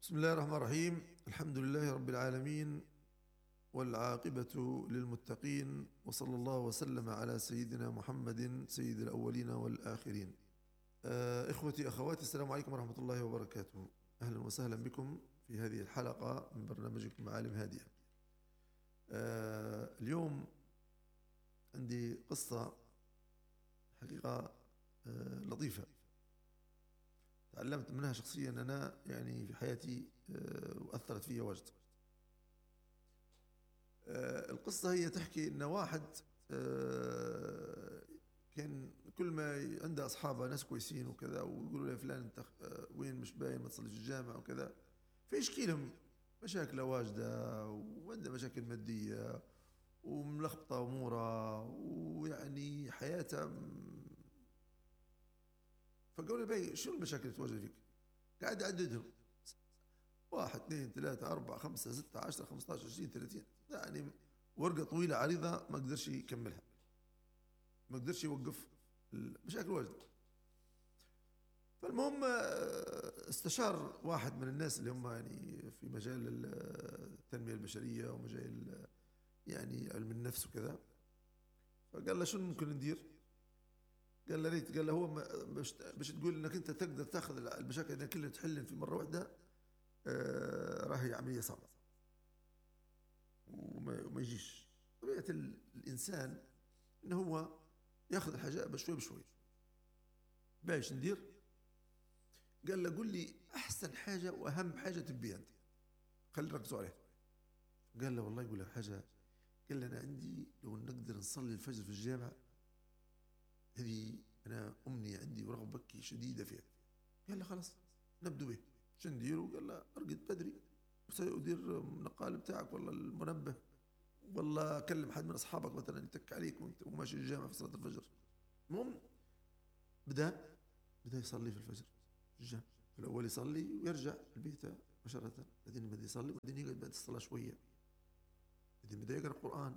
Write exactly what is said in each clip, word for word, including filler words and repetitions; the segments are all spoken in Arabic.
بسم الله الرحمن الرحيم. الحمد لله رب العالمين، والعاقبة للمتقين، وصلى الله وسلم على سيدنا محمد سيد الأولين والآخرين. آه إخوتي أخواتي، السلام عليكم ورحمة الله وبركاته. أهلا وسهلا بكم في هذه الحلقة من برنامجكم معالم هادية. آه اليوم عندي قصة حقيقة آه لطيفة تعلمت منها شخصيا أنا، يعني في حياتي وأثرت فيها واجد. القصة هي تحكي أن واحد كان كل ما عنده أصحابه ناس كويسين وكذا، ويقولوا له فلان أنت وين مش باين ما تصلي في الجامع وكذا، فيشكي لهم مشاكل واجدة وعنده مشاكل مادية وملخبطة أموره ويعني حياته. فقالوا لي شو المشاكل اللي تواجه فيك؟ قاعد أعددهم: واحد اثنين ثلاثة أربعة خمسة ستة عشرة خمسة عشر عشرين ثلاثين، يعني ورقة طويلة عريضة ما قدرش يكملها، ما قدرش يوقف المشاكل واجد. فالمهم استشار واحد من الناس اللي هم يعني في مجال التنمية البشرية ومجال يعني علم النفس وكذا، فقال له شو ممكن ندير؟ قال له ريت، قال له هو باش تقول انك انت تقدر تاخذ المشاكل كلها تحلن في مره واحده، آه راهي عمليه صعبه وما, وما يجيش. طبيعه الانسان انه هو ياخذ الحاجه بشوي بشوي. باش ندير؟ قال له قل لي احسن حاجه واهم حاجه تبيها انت، خلي نركزوا عليها. قال له والله يقول لك حاجه، قال له انا عندي لو نقدر نصلي الفجر في الجامع، هذه أنا أمنية عندي ورغبة شديدة فيها. قال له خلاص نبدو به، شو نديروا؟ قال له أرقد بدري ودير النقال بتاعك والله المنبه، والله كلم حد من أصحابك مثلا يتك عليك وأنت وماشي الجامع في صلاة الفجر. المهم بدأ بدأ يصلي في الفجر في الجامع. في الأول يصلي ويرجع البيت مباشرة، بعدين بدأ يصلي وبعدين يقعد بعد الصلاة شوية، بعدين بدأ يقرأ القرآن.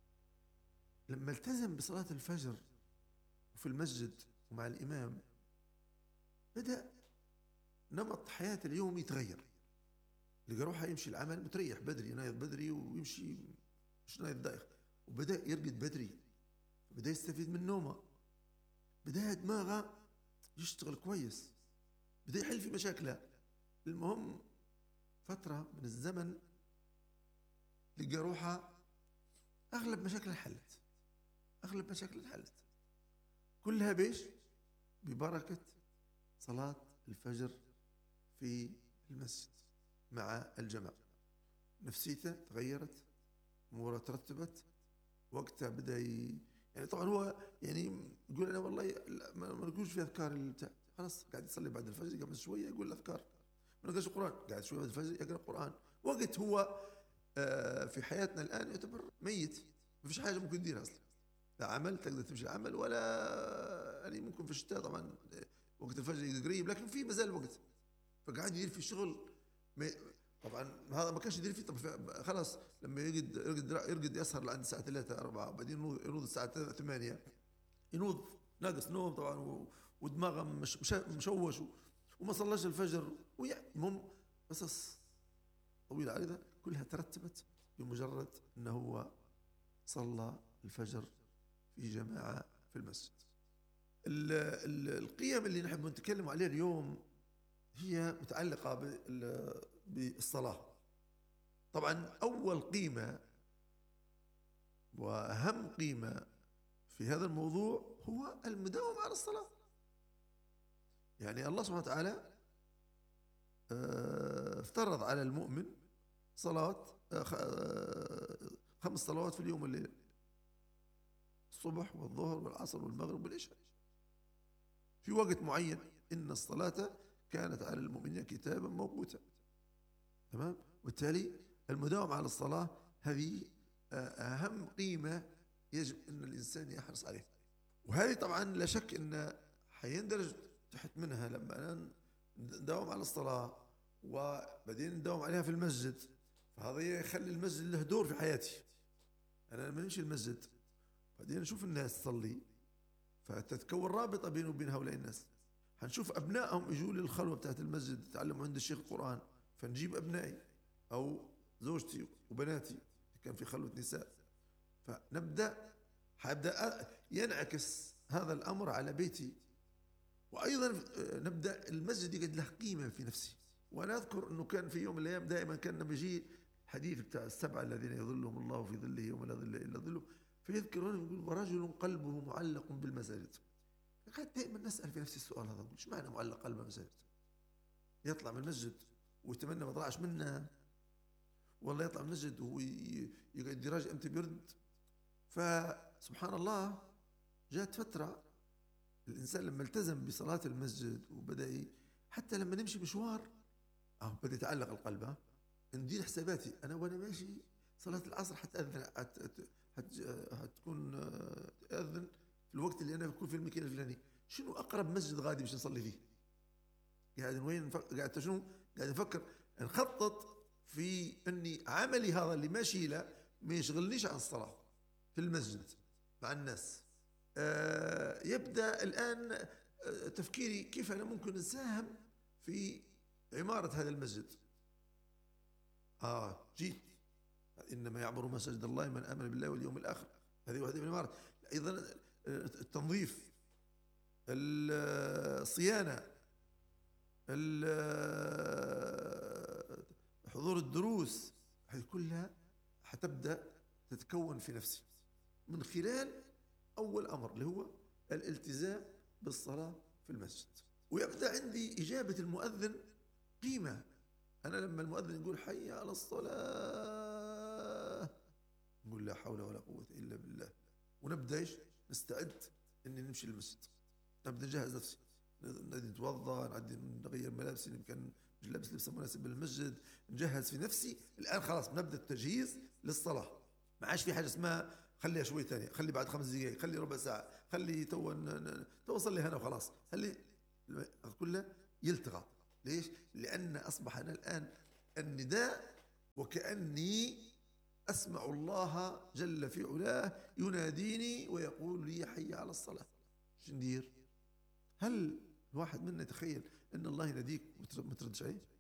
لما التزم بصلاة الفجر وفي المسجد ومع الإمام، بدأ نمط حياة اليوم يتغير. لقى روحه يمشي العمل متريح بدري، نايض بدري ويمشي مش نايض دايخ، وبدأ يرقد بدري، بدأ يستفيد من نومه، بدأ دماغه يشتغل كويس، بدأ يحل في مشاكله. المهم فترة من الزمن لقى روحه أغلب مشاكل حلت، أغلب مشاكل حلت كلها بيش؟ ببركة صلاة الفجر في المسجد مع الجماعة. نفسيته تغيرت، أموره ترتبت، وقتها بدأ ي... يعني طبعا هو يعني يقول أنا والله ما نقولش في أذكار البتاع، خلاص قاعد يصلي بعد الفجر قبل شوية يقول الأذكار، ما نقراش القرآن، قاعد شوية بعد الفجر يقرأ القرآن. وقت هو آه في حياتنا الآن يعتبر ميت، ما فيش حاجة ممكن يديرها أصلا، لا عمل تقدر تمشي العمل ولا يعني ممكن في الشتاء طبعا وقت الفجر قريب، لكن في مازال وقت، فقاعد يدير في الشغل. طبعا هذا ما كانش يدير فيه. طبعا خلاص لما يرقد يرقد يرقد يسهر لعند الساعه ثلاثة أربعة، وبعدين ينوض الساعه ثمانية، ينوض ناقص نوم طبعا ودماغه مش مشوش وما صلاش الفجر. المهم قصص طويله عريضه كلها ترتبت بمجرد انه هو صلى الفجر في جماعه في المسجد. القيم اللي نحب نتكلم عليها اليوم هي متعلقة بالصلاة. طبعا أول قيمة وأهم قيمة في هذا الموضوع هو المداومة على الصلاة. يعني الله سبحانه وتعالى افترض على المؤمن صلاة خمس صلوات في اليوم والليلة: الصبح والظهر والعصر والمغرب والعشاء، في وقت معين. إن الصلاة كانت على المؤمنين كتابا موقوتا. تمام؟ وبالتالي المداومة على الصلاة هذه أهم قيمة يجب أن الإنسان يحرص عليها. وهذه طبعا لا شك أن حيندرج تحت منها لما نداوم على الصلاة وبعدين نداوم عليها في المسجد، فهذا يخلي المسجد له دور في حياتي. أنا لما نمشي المسجد بعدين نشوف الناس تصلي، فتتكون رابطة بينه وبين هؤلاء الناس. هنشوف أبنائهم يجوا للخلوة بتاعت المسجد يتعلموا عند الشيخ القرآن، فنجيب أبنائي أو زوجتي وبناتي، كان في خلوة نساء، فنبدأ حيبدأ ينعكس هذا الأمر على بيتي. وأيضا نبدأ المسجد يجد له قيمة في نفسي. وأنا أذكر أنه كان في يوم من الأيام دائما كان لما يجي حديث بتاع السبعة الذين يظلهم الله في ظله يوم لا ظل إلا ظله، فيذكرون يقول ورجل قلبه معلق بالمساجد. فكانت دائما نسأل في نفسي السؤال هذا، ايش معنى معلق قلبه بالمساجد؟ يطلع من المسجد ويتمنى ما طلعش منه، والله يطلع من المسجد وهو يقعد يراجع امتى بيرد. فسبحان الله جاءت فترة الإنسان لما التزم بصلاة المسجد وبدأ حتى لما نمشي مشوار أو بدأ يتعلق القلب. ها ندير حساباتي أنا وأنا ماشي صلاة العصر حتأذن، حتكون تأذن في الوقت اللي أنا بكون في المكان الفلاني، شنو أقرب مسجد غادي باش نصلي فيه؟ قاعد وين قاعد شنو قاعد نفكر نخطط في أني عملي هذا اللي ماشي له ما يشغلنيش عن الصلاة في المسجد مع الناس. آه يبدأ الآن آه تفكيري كيف أنا ممكن نساهم في عمارة هذا المسجد. آه جيت إنما يعمر مساجد الله من آمن بالله واليوم الآخر، هذه واحدة من العمارات. أيضا التنظيف، الصيانة، حضور الدروس، هذه كلها حتبدأ تتكون في نفسي من خلال أول أمر اللي هو الالتزام بالصلاة في المسجد. ويبدأ عندي إجابة المؤذن قيمة. أنا لما المؤذن يقول حي على الصلاة نقول لا حول ولا قوة إلا بالله، ونبدأ إيش نستعد إني نمشي للمسجد، نبدأ نجهز نفسي، نتوضأ، نعدي نغير ملابسي، يمكن مش لابس لبس مناسب للمسجد، نجهز في نفسي. الآن خلاص نبدأ التجهيز للصلاة، ما عادش في حاجة اسمها خليها شوي ثانية، خلي بعد خمس دقائق، خلي ربع ساعة، خلي تو تو صلي هنا وخلاص، خلي كله يلتغى. ليش؟ لأن أصبح أنا الآن النداء وكأني أسمع الله جل في علاه يناديني ويقول لي حي على الصلاة. شو ندير؟ هل الواحد منا يتخيل أن الله يناديك وما تردش عليه؟